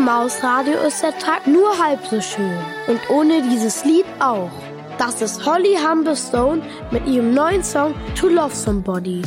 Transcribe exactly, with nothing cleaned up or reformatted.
Maus-Radio ist der Tag nur halb so schön. Und ohne dieses Lied auch. Das ist Holly Humberstone mit ihrem neuen Song To Love Somebody.